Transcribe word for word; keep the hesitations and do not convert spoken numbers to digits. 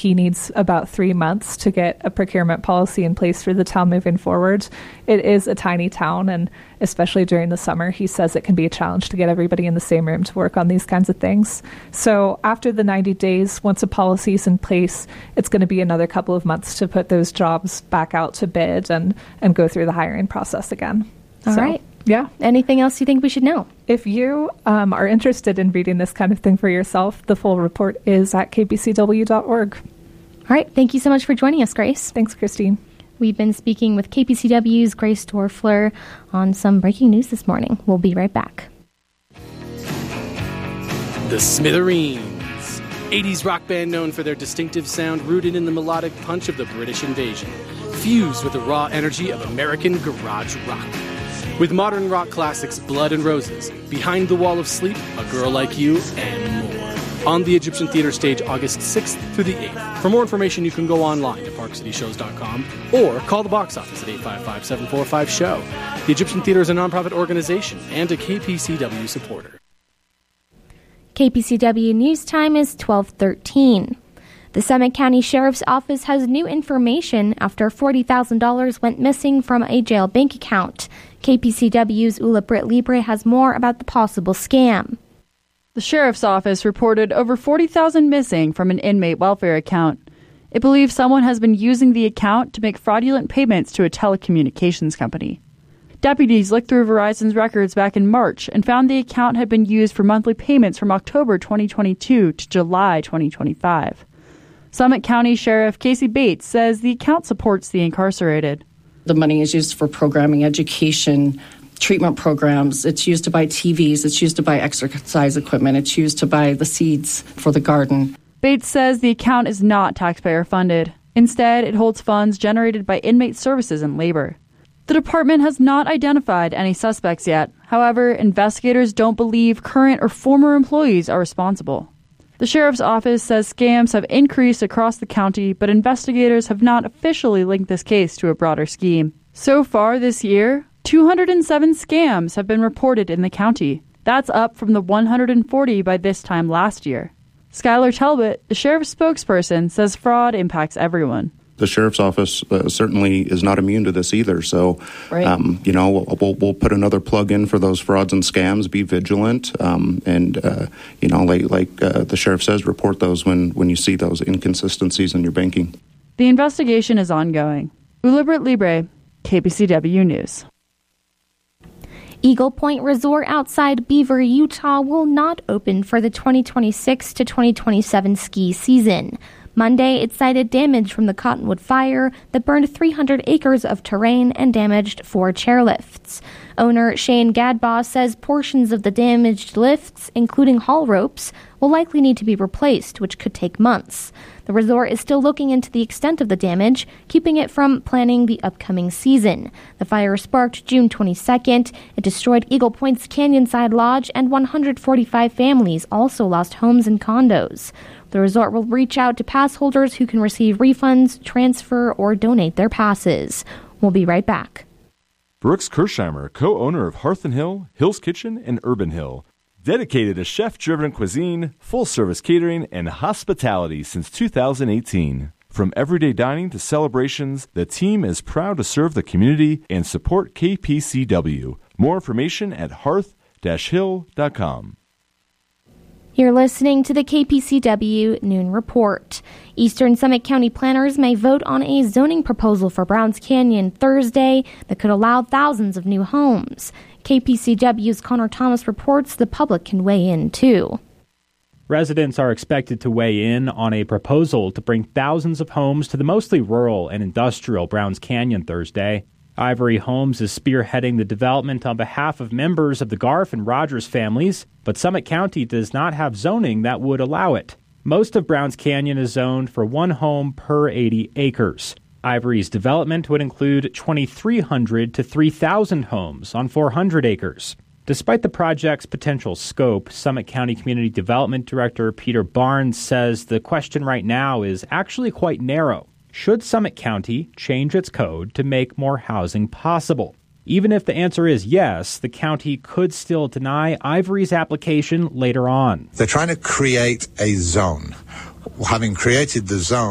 he needs about three months to get a procurement policy in place for the town moving forward. It is a tiny town, and especially during the summer, he says it can be a challenge to get everybody in the same room to work on these kinds of things. So after the ninety days, once a policy is in place, it's going to be another couple of months to put those jobs back out to bid and, and go through the hiring process again. All so, right. Yeah. Anything else you think we should know? If you um, are interested in reading this kind of thing for yourself, the full report is at k p c w dot org. All right. Thank you so much for joining us, Grace. Thanks, Christine. We've been speaking with K P C W's Grace Dorfler on some breaking news this morning. We'll be right back. The Smithereens, eighties rock band known for their distinctive sound rooted in the melodic punch of the British invasion, fused with the raw energy of American garage rock. With modern rock classics Blood and Roses, Behind the Wall of Sleep, A Girl Like You, and more. On the Egyptian Theater stage August sixth through the eighth. For more information, you can go online to park city shows dot com or call the box office at eight five five, seven four five, S H O W. The Egyptian Theater is a nonprofit organization and a K P C W supporter. K P C W News Time is twelve thirteen. The Summit County Sheriff's Office has new information after forty thousand dollars went missing from a jail bank account. K P C W's Ula Britt Libre has more about the possible scam. The Sheriff's Office reported over forty thousand dollars missing from an inmate welfare account. It believes someone has been using the account to make fraudulent payments to a telecommunications company. Deputies looked through Verizon's records back in March and found the account had been used for monthly payments from October twenty twenty-two to July twenty twenty-five. Summit County Sheriff Casey Bates says the account supports the incarcerated. The money is used for programming, education, treatment programs. It's used to buy T Vs. It's used to buy exercise equipment. It's used to buy the seeds for the garden. Bates says the account is not taxpayer funded. Instead, it holds funds generated by inmate services and labor. The department has not identified any suspects yet. However, investigators don't believe current or former employees are responsible. The Sheriff's Office says scams have increased across the county, but investigators have not officially linked this case to a broader scheme. So far this year, two hundred seven scams have been reported in the county. That's up from the one hundred forty by this time last year. Skylar Talbot, the sheriff's spokesperson, says fraud impacts everyone. The sheriff's office uh, certainly is not immune to this either. So, right. um, you know, we'll, we'll, we'll put another plug in for those frauds and scams. Be vigilant, um, and uh, you know, like like uh, the sheriff says, report those when when you see those inconsistencies in your banking. The investigation is ongoing. Ula Britt Libre, K P C W News. Eagle Point Resort outside Beaver, Utah will not open for the twenty twenty-six to twenty twenty-seven ski season. Monday, it cited damage from the Cottonwood fire that burned three hundred acres of terrain and damaged four chairlifts. Owner Shane Gadbaugh says portions of the damaged lifts, including haul ropes, will likely need to be replaced, which could take months. The resort is still looking into the extent of the damage, keeping it from planning the upcoming season. The fire sparked June twenty-second. It destroyed Eagle Point's Canyonside Lodge, and one hundred forty-five families also lost homes and condos. The resort will reach out to pass holders who can receive refunds, transfer, or donate their passes. We'll be right back. Brooks Kirshheimer, co-owner of Hearth and Hill, Hill's Kitchen, and Urban Hill. Dedicated to chef-driven cuisine, full-service catering, and hospitality since two thousand eighteen. From everyday dining to celebrations, the team is proud to serve the community and support K P C W. More information at hearth dash hill dot com. You're listening to the K P C W Noon Report. Eastern Summit County planners may vote on a zoning proposal for Browns Canyon Thursday that could allow thousands of new homes. K P C W's Connor Thomas reports the public can weigh in, too. Residents are expected to weigh in on a proposal to bring thousands of homes to the mostly rural and industrial Browns Canyon Thursday. Ivory Homes is spearheading the development on behalf of members of the Garf and Rogers families, but Summit County does not have zoning that would allow it. Most of Browns Canyon is zoned for one home per eighty acres. Ivory's development would include twenty-three hundred to three thousand homes on four hundred acres. Despite the project's potential scope, Summit County Community Development Director Peter Barnes says the question right now is actually quite narrow. Should Summit County change its code to make more housing possible? Even if the answer is yes, the county could still deny Ivory's application later on. They're trying to create a zone. Having created the zone,